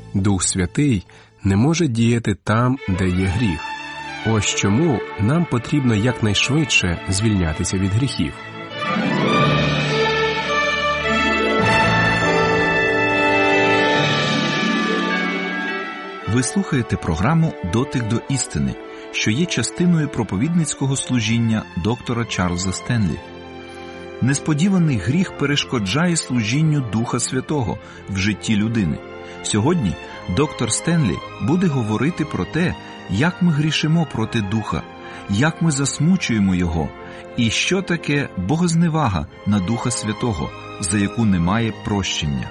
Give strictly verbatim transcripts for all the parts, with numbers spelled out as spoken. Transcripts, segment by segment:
Дух Святий не може діяти там, де є гріх. Ось чому нам потрібно якнайшвидше звільнятися від гріхів. Ви слухаєте програму «Дотик до істини», що є частиною проповідницького служіння доктора Чарльза Стенлі. Несподіваний гріх перешкоджає служінню Духа Святого в житті людини. Сьогодні доктор Стенлі буде говорити про те, як ми грішимо проти Духа, як ми засмучуємо Його, і що таке богозневага на Духа Святого, за яку немає прощення.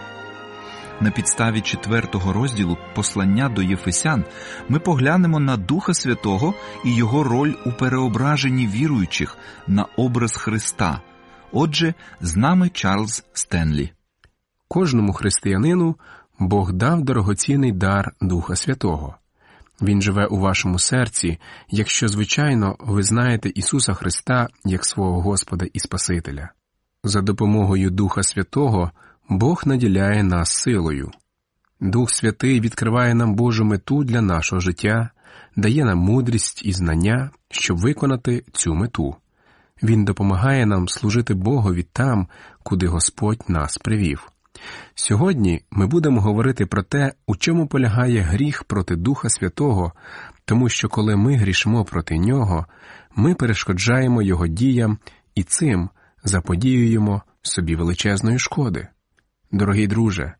На підставі четвертого розділу послання до Єфесян ми поглянемо на Духа Святого і Його роль у переображенні віруючих на образ Христа. Отже, з нами Чарльз Стенлі. Кожному християнину Бог дав дорогоцінний дар Духа Святого. Він живе у вашому серці, якщо, звичайно, ви знаєте Ісуса Христа як свого Господа і Спасителя. За допомогою Духа Святого Бог наділяє нас силою. Дух Святий відкриває нам Божу мету для нашого життя, дає нам мудрість і знання, щоб виконати цю мету. Він допомагає нам служити Богові там, куди Господь нас привів. Сьогодні ми будемо говорити про те, у чому полягає гріх проти Духа Святого, тому що коли ми грішимо проти Нього, ми перешкоджаємо Його діям і цим заподіюємо собі величезної шкоди. Дорогий друже,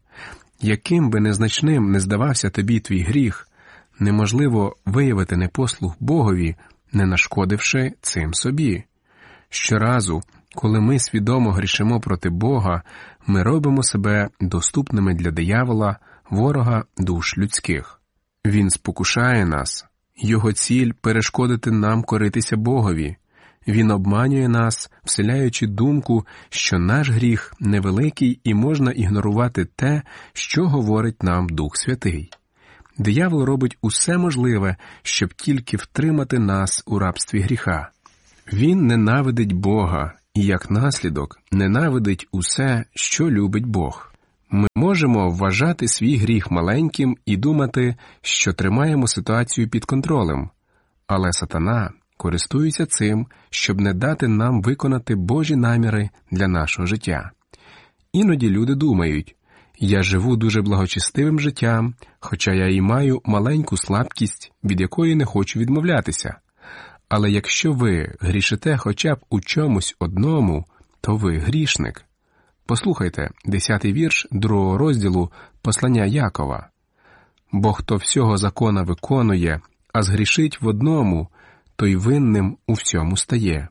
яким би незначним не здавався тобі твій гріх, неможливо виявити непослух Богові, не нашкодивши цим собі. Щоразу, коли ми свідомо грішимо проти Бога, ми робимо себе доступними для диявола, ворога душ людських. Він спокушає нас, його ціль – перешкодити нам коритися Богові. Він обманює нас, вселяючи думку, що наш гріх невеликий і можна ігнорувати те, що говорить нам Дух Святий. Диявол робить усе можливе, щоб тільки втримати нас у рабстві гріха. Він ненавидить Бога і, як наслідок, ненавидить усе, що любить Бог. Ми можемо вважати свій гріх маленьким і думати, що тримаємо ситуацію під контролем. Але сатана користується цим, щоб не дати нам виконати Божі наміри для нашого життя. Іноді люди думають, я живу дуже благочестивим життям, хоча я і маю маленьку слабкість, від якої не хочу відмовлятися. Але якщо ви грішите хоча б у чомусь одному, то ви грішник. Послухайте десятий вірш другого розділу послання Якова. «Бо хто всього закона виконує, а згрішить в одному, той винним у всьому стає».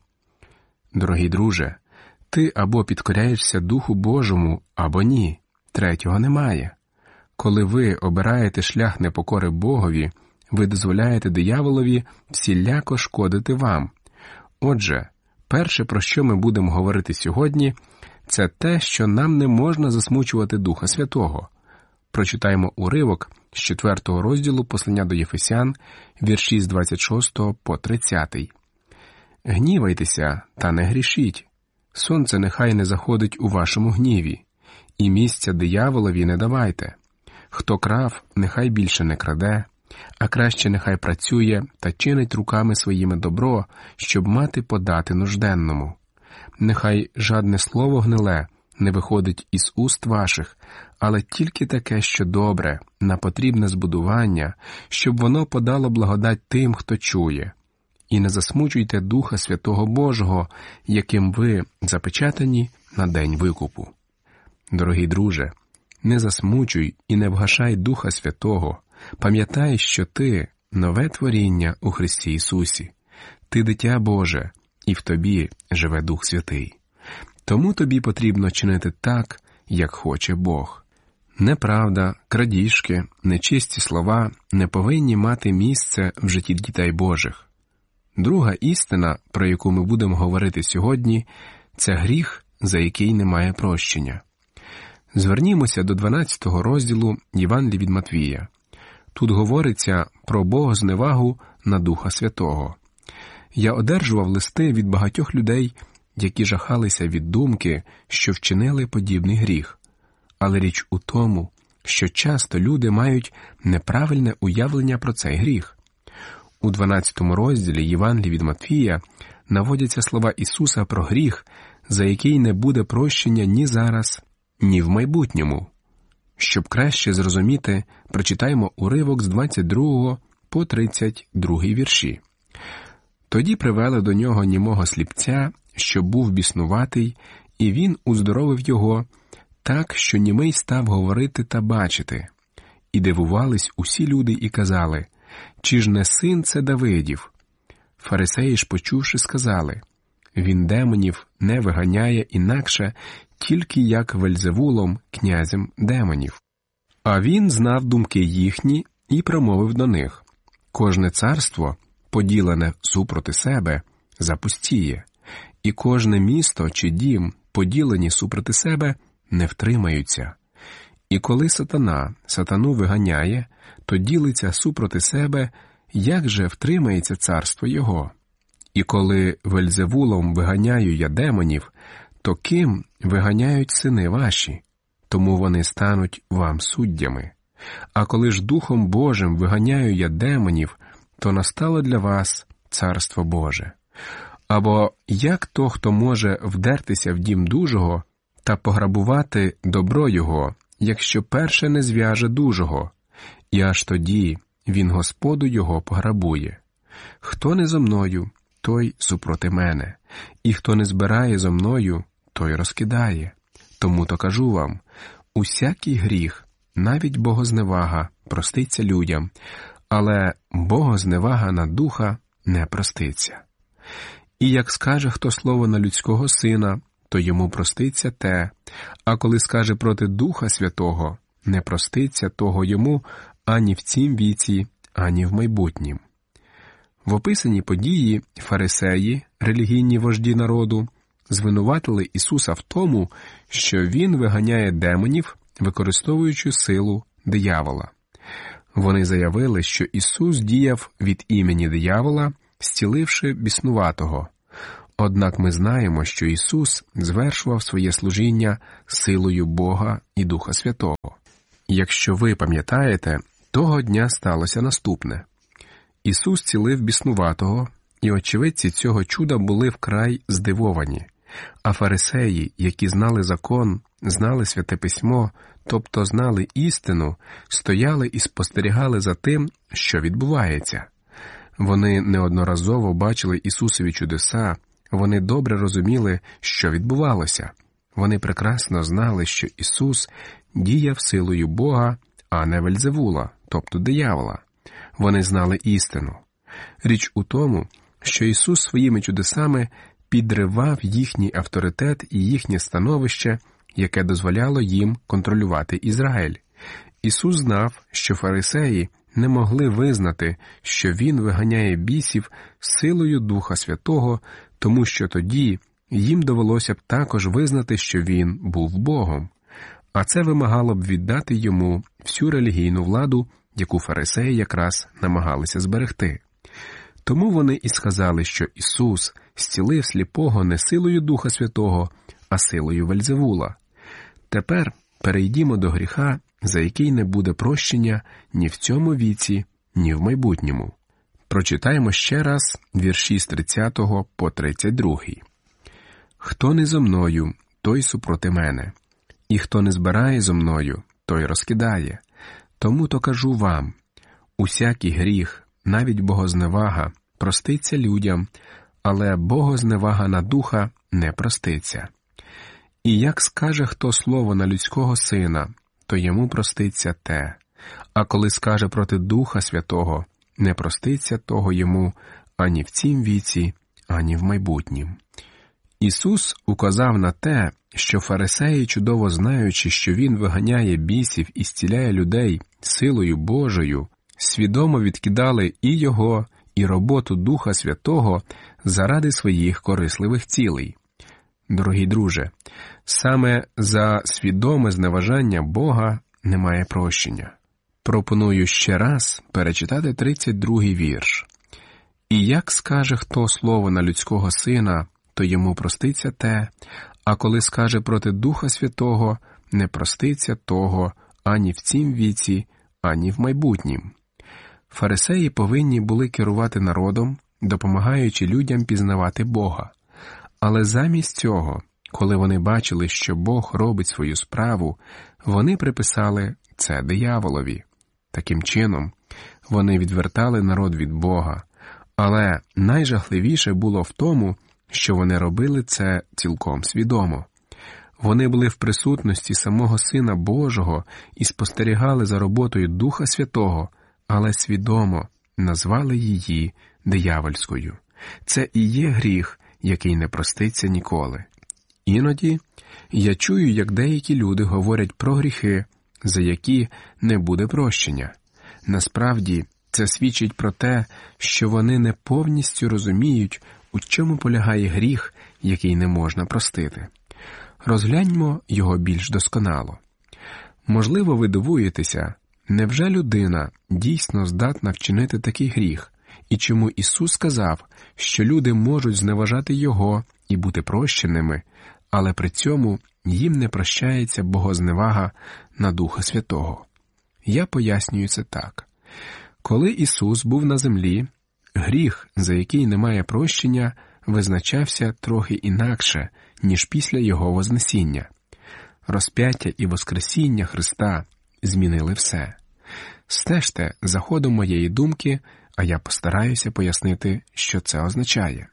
Дорогий друже, ти або підкоряєшся Духу Божому, або ні. Третього немає. Коли ви обираєте шлях непокори Богові, ви дозволяєте дияволові всіляко шкодити вам. Отже, перше, про що ми будемо говорити сьогодні, це те, що нам не можна засмучувати Духа Святого. Прочитаємо уривок з четвертого розділу послання до Єфесян, вірші з двадцять шостого по тридцятий. «Гнівайтеся, та не грішіть. Сонце нехай не заходить у вашому гніві, і місця дияволові не давайте. Хто крав, нехай більше не краде, а краще нехай працює та чинить руками своїми добро, щоб мати подати нужденному. Нехай жадне слово гниле не виходить із уст ваших, але тільки таке, що добре, на потрібне збудування, щоб воно подало благодать тим, хто чує. І не засмучуйте Духа Святого Божого, яким ви запечатані на день викупу». Дорогий друже, не засмучуй і не вгашай Духа Святого. Пам'ятай, що ти – нове творіння у Христі Ісусі. Ти – дитя Боже, і в тобі живе Дух Святий. Тому тобі потрібно чинити так, як хоче Бог. Неправда, крадіжки, нечисті слова не повинні мати місце в житті дітей Божих. Друга істина, про яку ми будемо говорити сьогодні, це гріх, за який немає прощення. Звернімося до дванадцятого розділу Євангелія від Матвія. Тут говориться про богозневагу на Духа Святого. Я одержував листи від багатьох людей, які жахалися від думки, що вчинили подібний гріх. Але річ у тому, що часто люди мають неправильне уявлення про цей гріх. У дванадцятому розділі Євангелії від Матвія наводяться слова Ісуса про гріх, за який не буде прощення ні зараз, ні в майбутньому. Щоб краще зрозуміти, прочитаємо уривок з двадцять другого по тридцять другий вірші. «Тоді привели до нього німого сліпця, що був біснуватий, і він уздоровив його, так, що німий став говорити та бачити. І дивувались усі люди і казали, чи ж не син це Давидів? Фарисеї ж, почувши, сказали, він демонів не виганяє інакше, тільки як Вельзевулом, князем демонів. А він знав думки їхні і промовив до них, кожне царство, поділене супроти себе, запустіє, і кожне місто чи дім, поділені супроти себе, не втримаються. І коли сатана сатану виганяє, то ділиться супроти себе, як же втримається царство його? І коли Вельзевулом виганяю я демонів, то ким виганяють сини ваші? Тому вони стануть вам суддями. А коли ж Духом Божим виганяю я демонів, то настало для вас царство Боже. Або як то, хто може вдертися в дім дужого та пограбувати добро його, якщо перше не зв'яже дужого, і аж тоді він Господу його пограбує. Хто не зо мною, той супроти мене, і хто не збирає зо мною, той розкидає. Тому-то кажу вам, усякий гріх, навіть богозневага, проститься людям, але богозневага на духа не проститься. І як скаже хто слово на людського сина, то йому проститься те, а коли скаже проти Духа Святого, не проститься того йому ані в цім віці, ані в майбутнім. В описаній події фарисеї, релігійні вожді народу, звинуватили Ісуса в тому, що Він виганяє демонів, використовуючи силу диявола. Вони заявили, що Ісус діяв від імені диявола, зціливши біснуватого. Однак ми знаємо, що Ісус звершував своє служіння силою Бога і Духа Святого. Якщо ви пам'ятаєте, того дня сталося наступне. Ісус зцілив біснуватого, і очевидці цього чуда були вкрай здивовані. А фарисеї, які знали закон, знали Святе Письмо, тобто знали істину, стояли і спостерігали за тим, що відбувається. Вони неодноразово бачили Ісусові чудеса, вони добре розуміли, що відбувалося. Вони прекрасно знали, що Ісус діяв силою Бога, а не Вельзевула, тобто диявола. Вони знали істину. Річ у тому, що Ісус своїми чудесами підривав їхній авторитет і їхнє становище, яке дозволяло їм контролювати Ізраїль. Ісус знав, що фарисеї не могли визнати, що Він виганяє бісів силою Духа Святого, тому що тоді їм довелося б також визнати, що Він був Богом. А це вимагало б віддати Йому всю релігійну владу, яку фарисеї якраз намагалися зберегти. Тому вони і сказали, що Ісус зцілив сліпого не силою Духа Святого, а силою Вельзевула. Тепер перейдімо до гріха, за який не буде прощення ні в цьому віці, ні в майбутньому. Прочитаємо ще раз вірші з тридцятого по тридцять другий. «Хто не зо мною, той супроти мене, і хто не збирає зо мною, той розкидає. Тому-то кажу вам, усякий гріх, навіть богозневага, проститься людям, але богозневага на духа не проститься. І як скаже хто слово на людського сина, то йому проститься те, а коли скаже проти Духа Святого, не проститься того йому ані в цім віці, ані в майбутнім». Ісус указав на те, що фарисеї, чудово знаючи, що Він виганяє бісів і зціляє людей силою Божою, свідомо відкидали і Його, і роботу Духа Святого заради своїх корисливих цілей. Дорогі друже, саме за свідоме зневажання Бога немає прощення. Пропоную ще раз перечитати тридцять другий вірш. «І як скаже хто слово на людського сина, то йому проститься те, а коли скаже проти Духа Святого, не проститься того ані в цім віці, ані в майбутнім. Фарисеї повинні були керувати народом, допомагаючи людям пізнавати Бога. Але замість цього, коли вони бачили, що Бог робить свою справу, вони приписали це дияволові. Таким чином, вони відвертали народ від Бога. Але найжахливіше було в тому, що вони робили це цілком свідомо. Вони були в присутності самого Сина Божого і спостерігали за роботою Духа Святого, але свідомо назвали її диявольською. Це і є гріх, який не проститься ніколи. Іноді я чую, як деякі люди говорять про гріхи, за які не буде прощення. Насправді, це свідчить про те, що вони не повністю розуміють, у чому полягає гріх, який не можна простити. Розгляньмо його більш досконало. Можливо, ви дивуєтеся, невже людина дійсно здатна вчинити такий гріх, і чому Ісус сказав, що люди можуть зневажати Його і бути прощеними, але при цьому їм не прощається богозневага на Духа Святого? Я пояснюю це так. Коли Ісус був на землі, гріх, за який немає прощення, визначався трохи інакше, ніж після Його Вознесіння. Розп'яття і Воскресіння Христа змінили все. Стежте за ходом моєї думки, а я постараюся пояснити, що це означає.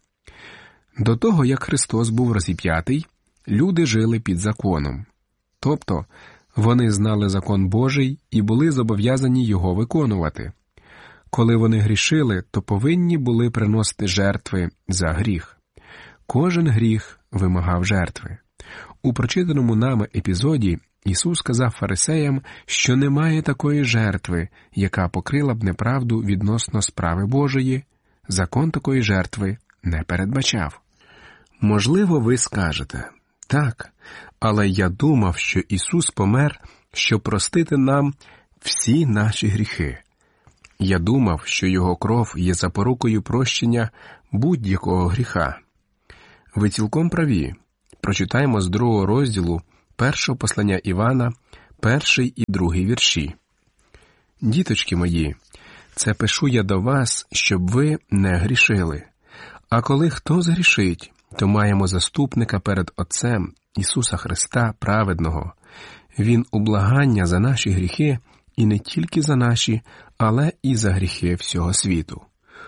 До того, як Христос був розіп'ятий, люди жили під законом. Тобто, вони знали закон Божий і були зобов'язані його виконувати. Коли вони грішили, то повинні були приносити жертви за гріх. Кожен гріх вимагав жертви. У прочитаному нами епізоді Ісус сказав фарисеям, що немає такої жертви, яка покрила б неправду відносно справи Божої. Закон такої жертви не передбачав. Можливо, ви скажете, так, але я думав, що Ісус помер, щоб простити нам всі наші гріхи. Я думав, що Його кров є запорукою прощення будь-якого гріха. Ви цілком праві. Прочитаємо з другого розділу першого послання Івана, перший і другий вірші. «Діточки мої, це пишу я до вас, щоб ви не грішили. А коли хто згрішить, то маємо заступника перед Отцем Ісуса Христа праведного. Він у благання за наші гріхи, і не тільки за наші, але і за гріхи всього світу».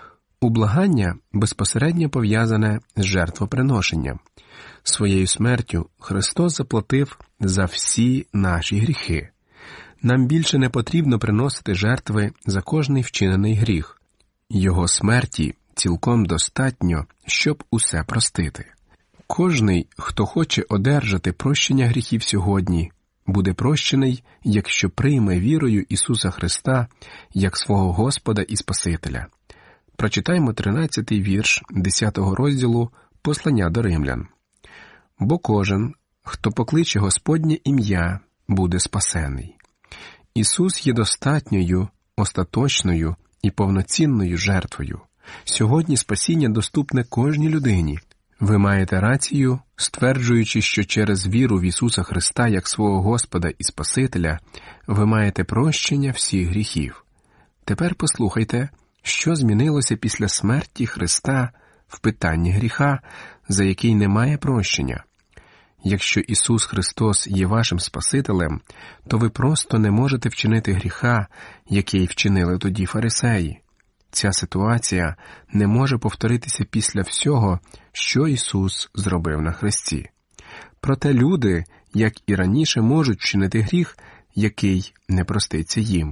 Ублагання безпосередньо пов'язане з жертвоприношенням. Своєю смертю Христос заплатив за всі наші гріхи. Нам більше не потрібно приносити жертви за кожний вчинений гріх. Його смерті цілком достатньо, щоб усе простити. Кожний, хто хоче одержати прощення гріхів сьогодні, буде прощений, якщо прийме вірою Ісуса Христа як свого Господа і Спасителя. Прочитаємо тринадцятий вірш десятого розділу послання до римлян. «Бо кожен, хто покличе Господнє ім'я, буде спасений». Ісус є достатньою, остаточною і повноцінною жертвою. Сьогодні спасіння доступне кожній людині. Ви маєте рацію, стверджуючи, що через віру в Ісуса Христа як свого Господа і Спасителя ви маєте прощення всіх гріхів. Тепер послухайте, що змінилося після смерті Христа в питанні гріха, за який немає прощення. Якщо Ісус Христос є вашим Спасителем, то ви просто не можете вчинити гріха, який вчинили тоді фарисеї. Ця ситуація не може повторитися після всього, що Ісус зробив на хресті. Проте люди, як і раніше, можуть вчинити гріх, який не проститься їм.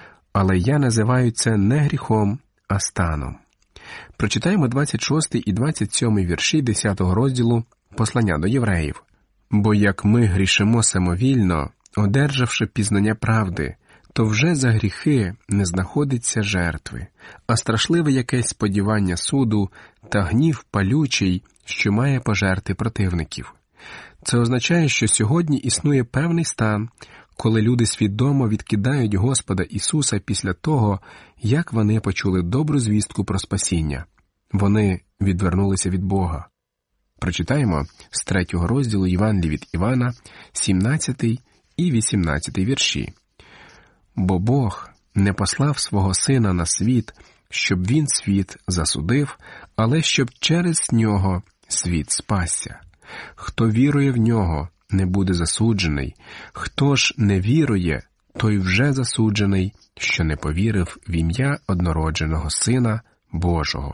Але я називаю це не гріхом, а станом. Прочитаємо двадцять шостий і двадцять сьомий вірші десятого розділу послання до євреїв. «Бо як ми грішимо самовільно, одержавши пізнання правди, то вже за гріхи не знаходиться жертви, а страшливе якесь сподівання суду та гнів палючий, що має пожерти противників». Це означає, що сьогодні існує певний стан, коли люди свідомо відкидають Господа Ісуса після того, як вони почули добру звістку про спасіння. Вони відвернулися від Бога. Прочитаємо з третього розділу Євангелія від Івана, сімнадцятий і вісімнадцятий вірші. Бо Бог не послав свого Сина на світ, щоб він світ засудив, але щоб через нього світ спасся. Хто вірує в нього, не буде засуджений. Хто ж не вірує, той вже засуджений, що не повірив в ім'я однородженого Сина Божого.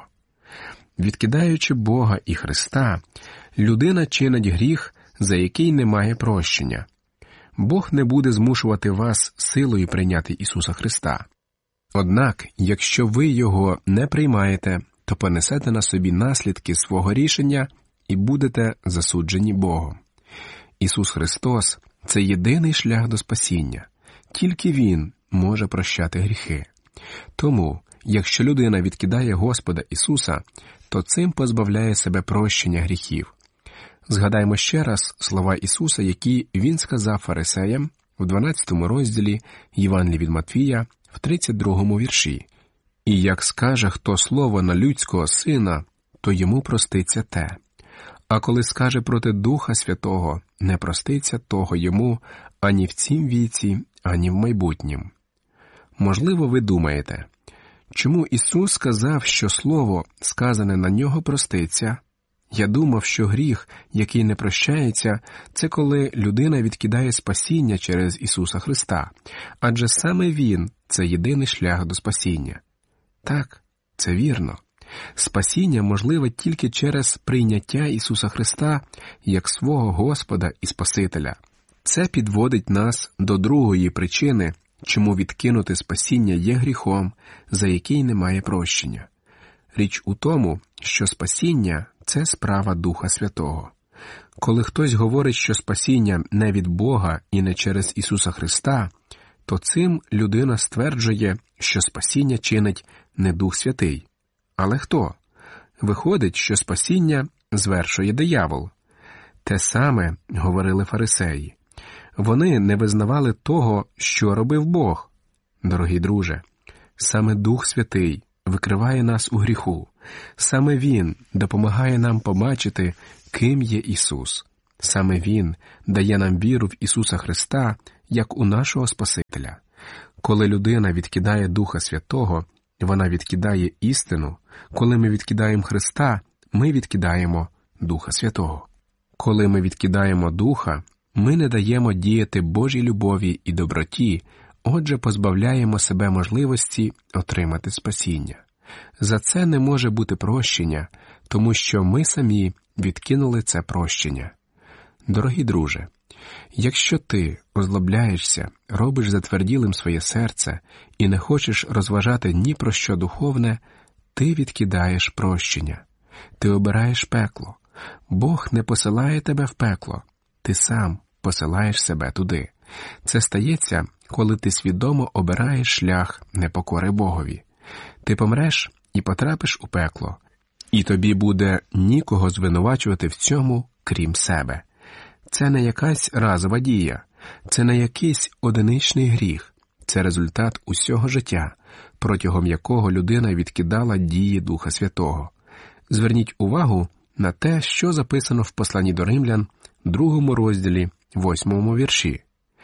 Відкидаючи Бога і Христа, людина чинить гріх, за який немає прощення. Бог не буде змушувати вас силою прийняти Ісуса Христа. Однак, якщо ви Його не приймаєте, то понесете на собі наслідки свого рішення і будете засуджені Богом. Ісус Христос – це єдиний шлях до спасіння. Тільки Він може прощати гріхи. Тому, якщо людина відкидає Господа Ісуса, то цим позбавляє себе прощення гріхів. Згадаймо ще раз слова Ісуса, які Він сказав фарисеям в дванадцятому розділі Євангелія від Матвія в тридцять другому вірші. «І як скаже хто слово на людського сина, то йому проститься те. А коли скаже проти Духа Святого, не проститься того йому ані в цім віці, ані в майбутнім». Можливо, ви думаєте, чому Ісус сказав, що слово, сказане на нього, проститься? Я думав, що гріх, який не прощається, це коли людина відкидає спасіння через Ісуса Христа, адже саме Він – це єдиний шлях до спасіння. Так, це вірно. Спасіння можливе тільки через прийняття Ісуса Христа як свого Господа і Спасителя. Це підводить нас до другої причини, чому відкинути спасіння є гріхом, за який немає прощення. Річ у тому, що спасіння – це справа Духа Святого. Коли хтось говорить, що спасіння не від Бога і не через Ісуса Христа, то цим людина стверджує, що спасіння чинить не Дух Святий. Але хто? Виходить, що спасіння звершує диявол. Те саме говорили фарисеї. Вони не визнавали того, що робив Бог. Дорогі друже, саме Дух Святий викриває нас у гріху. Саме Він допомагає нам побачити, ким є Ісус. Саме Він дає нам віру в Ісуса Христа, як у нашого Спасителя. Коли людина відкидає Духа Святого, вона відкидає істину. Коли ми відкидаємо Христа, ми відкидаємо Духа Святого. Коли ми відкидаємо Духа, ми не даємо діяти Божій любові і доброті, отже позбавляємо себе можливості отримати спасіння. За це не може бути прощення, тому що ми самі відкинули це прощення. Дорогі друже, якщо ти озлобляєшся, робиш затверділим своє серце і не хочеш розважати ні про що духовне, ти відкидаєш прощення. Ти обираєш пекло. Бог не посилає тебе в пекло. Ти сам посилаєш себе туди. Це стається, коли ти свідомо обираєш шлях непокори Богові. Ти помреш і потрапиш у пекло, і тобі буде нікого звинувачувати в цьому, крім себе. Це не якась разова дія, це не якийсь одиничний гріх, це результат усього життя, протягом якого людина відкидала дії Духа Святого. Зверніть увагу на те, що записано в посланні до Римлян, другому розділі, восьмому вірші.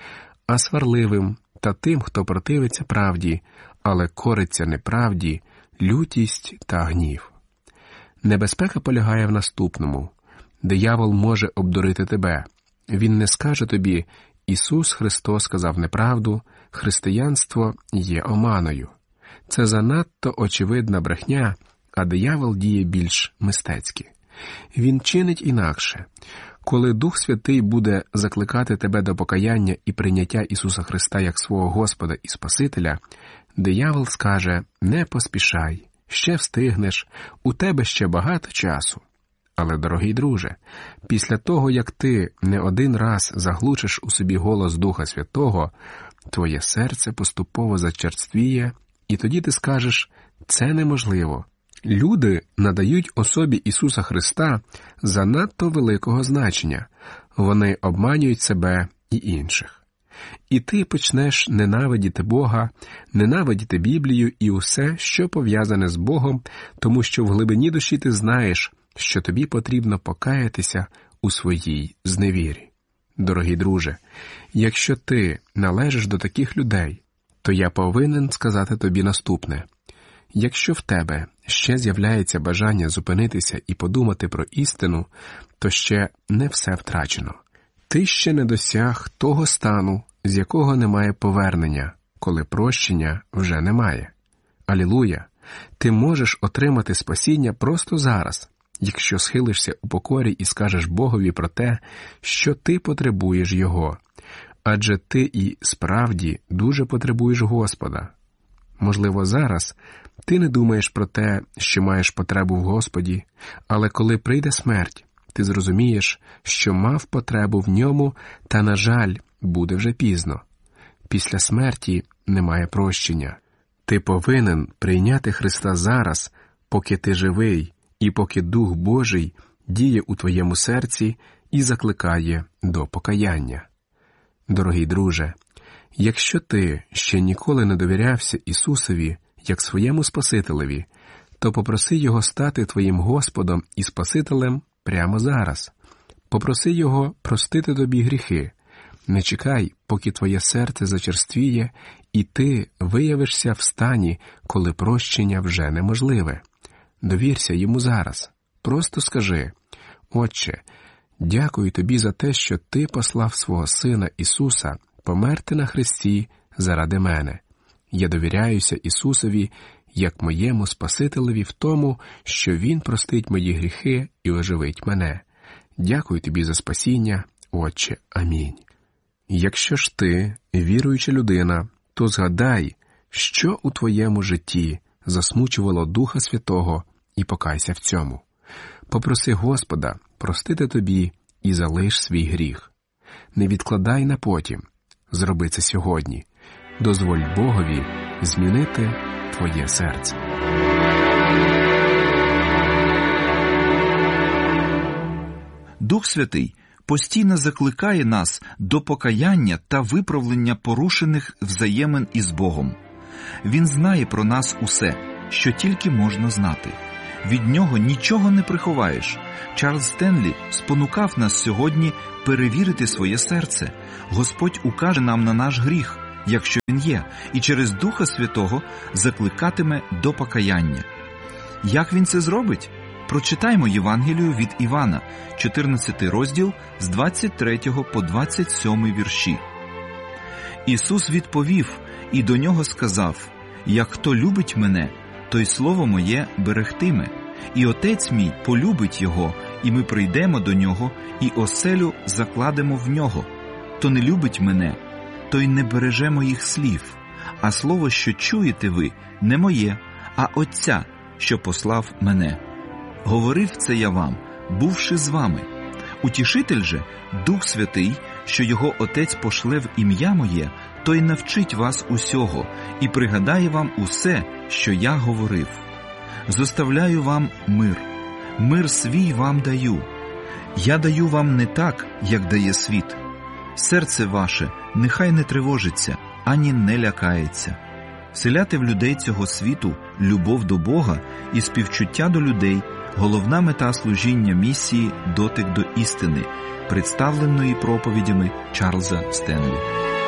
«А сварливим та тим, хто противиться правді, але кориться неправді, лютість та гнів». Небезпека полягає в наступному. Диявол може обдурити тебе. Він не скаже тобі: «Ісус Христос сказав неправду, християнство є оманою». Це занадто очевидна брехня, а диявол діє більш мистецьки. Він чинить інакше. Коли Дух Святий буде закликати тебе до покаяння і прийняття Ісуса Христа як свого Господа і Спасителя, диявол скаже: «Не поспішай, ще встигнеш, у тебе ще багато часу». Але, дорогий друже, після того, як ти не один раз заглушиш у собі голос Духа Святого, твоє серце поступово зачерствіє, і тоді ти скажеш: «Це неможливо». Люди надають особі Ісуса Христа занадто великого значення. Вони обманюють себе і інших. І ти почнеш ненавидіти Бога, ненавидіти Біблію і усе, що пов'язане з Богом, тому що в глибині душі ти знаєш, що тобі потрібно покаятися у своїй зневірі. Дорогий друже, якщо ти належиш до таких людей, то то я повинен сказати тобі наступне. Якщо в тебе ще з'являється бажання зупинитися і подумати про істину, то ще не все втрачено. Ти ще не досяг того стану, з якого немає повернення, коли прощення вже немає. Алілуя! Ти можеш отримати спасіння просто зараз, якщо схилишся у покорі і скажеш Богові про те, що ти потребуєш Його. Адже ти і справді дуже потребуєш Господа. Можливо, зараз ти не думаєш про те, що маєш потребу в Господі, але коли прийде смерть, ти зрозумієш, що мав потребу в ньому, та, на жаль, буде вже пізно. Після смерті немає прощення. Ти повинен прийняти Христа зараз, поки ти живий, і поки Дух Божий діє у твоєму серці і закликає до покаяння. Дорогий друже, якщо ти ще ніколи не довірявся Ісусові як своєму Спасителеві, то попроси Його стати твоїм Господом і Спасителем прямо зараз. Попроси Його простити тобі гріхи. Не чекай, поки твоє серце зачерствіє, і ти виявишся в стані, коли прощення вже неможливе. Довірся Йому зараз. Просто скажи: «Отче, дякую Тобі за те, що Ти послав свого Сина Ісуса померти на хресті заради мене. Я довіряюся Ісусові як моєму Спасителеві в тому, що Він простить мої гріхи і оживить мене. Дякую Тобі за спасіння, Отче. Амінь». Якщо ж ти віруюча людина, то згадай, що у твоєму житті засмучувало Духа Святого, і покайся в цьому. Попроси Господа простити тобі і залиш свій гріх. Не відкладай на потім. Зроби це сьогодні. Дозволь Богові змінити твоє серце. Дух Святий постійно закликає нас до покаяння та виправлення порушених взаємин із Богом. Він знає про нас усе, що тільки можна знати. Від нього нічого не приховаєш. Чарльз Стенлі спонукав нас сьогодні перевірити своє серце. Господь укаже нам на наш гріх, якщо він є, і через Духа Святого закликатиме до покаяння. Як він це зробить? Прочитаймо Євангелію від Івана, чотирнадцятий розділ, з двадцять третього по двадцять сьомий вірші. Ісус відповів і до нього сказав: «Як хто любить мене, той слово моє берегтиме, і Отець мій полюбить його, і ми прийдемо до нього, і оселю закладемо в нього. Хто не любить мене, той не береже моїх слів, а слово, що чуєте ви, не моє, а Отця, що послав мене. Говорив це я вам, бувши з вами. Утішитель же, Дух Святий, що його Отець пошле в ім'я моє, той навчить вас усього і пригадає вам усе, що я говорив. Зоставляю вам мир, мир свій вам даю. Я даю вам не так, як дає світ. Серце ваше нехай не тривожиться, ані не лякається. Вселяти в людей цього світу любов до Бога і співчуття до людей – головна мета служіння місії «Дотик до істини», представленої проповідями Чарльза Стенлі.